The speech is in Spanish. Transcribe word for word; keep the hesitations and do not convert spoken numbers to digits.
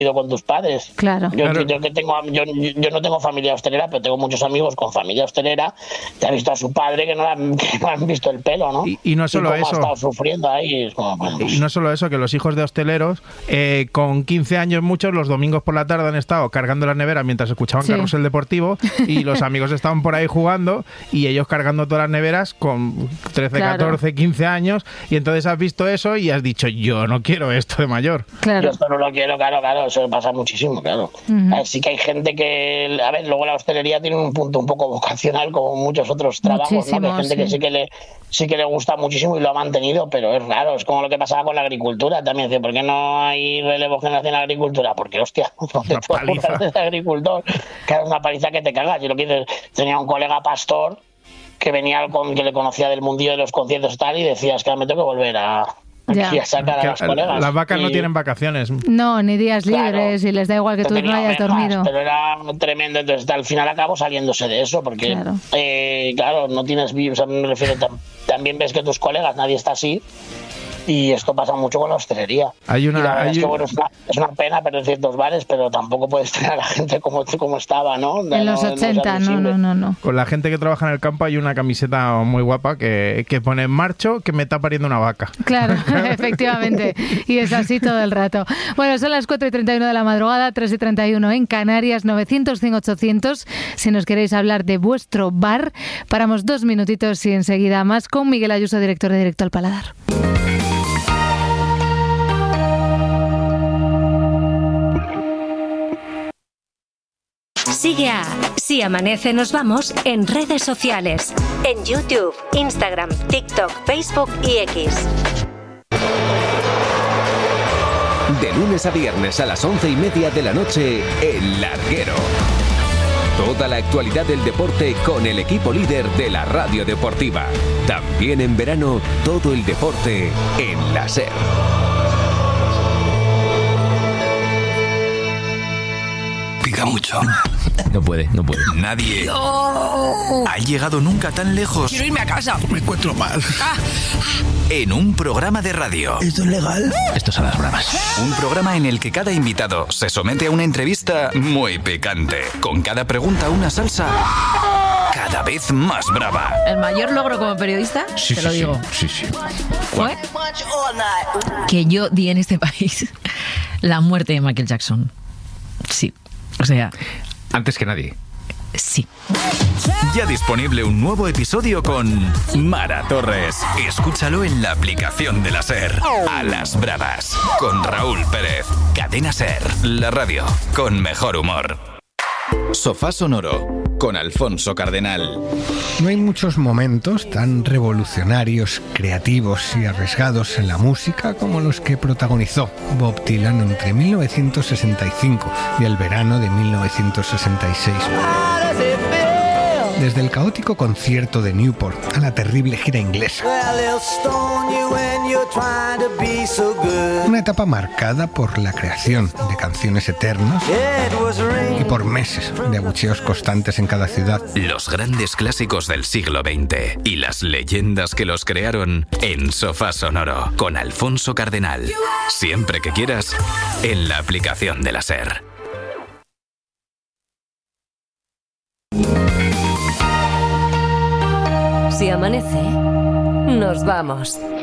con tus padres. Claro. Yo, claro. yo, que tengo, yo, yo no tengo familia hostelera, pero tengo muchos amigos con familia hostelera que han visto a su padre que no, han, que no han visto el pelo, ¿no? Y, y no solo y cómo eso. ha estado sufriendo ahí. Es como, bueno, pues... Y no solo eso, que los hijos de hosteleros, eh, con quince años muchos, los domingos por la tarde han estado cargando la nevera mientras escuchaban sí. Carrusel Deportivo y los amigos estaban por ahí jugando y ellos cargando todas las neveras con trece, claro. catorce, quince años, y entonces has visto eso y has dicho, yo no quiero esto de mayor. Claro. Yo esto no lo quiero, claro, claro, eso pasa muchísimo, claro. Uh-huh. Así que hay gente que, a ver, luego la hostelería tiene un punto un poco vocacional como muchos otros trabajos, muchísimo, ¿no? Que hay gente sí. que sí que le sí que le gusta muchísimo y lo ha mantenido, pero es raro, es como lo que pasaba con la agricultura también, ¿por qué no hay relevo generacional en la agricultura? Porque, hostia, no te puedes de agricultor, que es una paliza que te cagas. Yo lo que hice, tenía un colega pastor que venía con que le conocía del mundillo de los conciertos y tal, y decía, es que me tengo que volver a... Ya. Y a sacar a las colegas. Las vacas y... no tienen vacaciones. No, ni días libres, claro, y les da igual que tú no hayas dormido. Pero era tremendo, entonces al final acabo saliéndose de eso, porque claro, eh, claro no tienes, o sea, me refiero, también ves que tus colegas, nadie está así. Y esto pasa mucho con la hostelería. Hay una, y la verdad hay es que bueno, es una, es una pena perder ciertos bares, pero tampoco puedes tener a la gente como, como estaba, ¿no? De en los no, ochenta, no, no, no, no. Con la gente que trabaja en el campo hay una camiseta muy guapa que, que pone marcho que me está pariendo una vaca. Claro, efectivamente. Y es así todo el rato. Bueno, son las cuatro y treinta y uno de la madrugada, tres y treinta y uno en Canarias, novecientos, cien, ochocientos. Si nos queréis hablar de vuestro bar, paramos dos minutitos y enseguida más con Miguel Ayuso, director de Directo al Paladar. Sigue a Si Amanece Nos Vamos en redes sociales. En YouTube, Instagram, TikTok, Facebook y X. De lunes a viernes a las once y media de la noche, El Larguero. Toda la actualidad del deporte con el equipo líder de la radio deportiva. También en verano, todo el deporte en la SER. Pica mucho. No puede, no puede. Nadie no. ha llegado nunca tan lejos. Quiero irme a casa. Me encuentro mal. Ah. En un programa de radio. ¿Esto es legal? Esto es a las bravas. Un programa en el que cada invitado se somete a una entrevista muy picante. Con cada pregunta una salsa cada vez más brava. ¿El mayor logro como periodista? Sí, Te sí, lo digo. Sí, sí. ¿Fue? Que yo di en este país la muerte de Michael Jackson. Sí. O sea... Antes que nadie. Sí. Ya disponible un nuevo episodio con Mara Torres. Escúchalo en la aplicación de la SER. A las bravas. Con Raúl Pérez. Cadena SER. La radio con mejor humor. Sofá Sonoro. Con Alfonso Cardenal. No hay muchos momentos tan revolucionarios, creativos y arriesgados en la música como los que protagonizó Bob Dylan entre mil novecientos sesenta y cinco y el verano de mil novecientos sesenta y seis. Desde el caótico concierto de Newport a la terrible gira inglesa. Una etapa marcada por la creación de canciones eternas y por meses de abucheos constantes en cada ciudad. Los grandes clásicos del siglo veinte y las leyendas que los crearon en Sofá Sonoro con Alfonso Cardenal. Siempre que quieras, en la aplicación de la SER. Si amanece, nos vamos.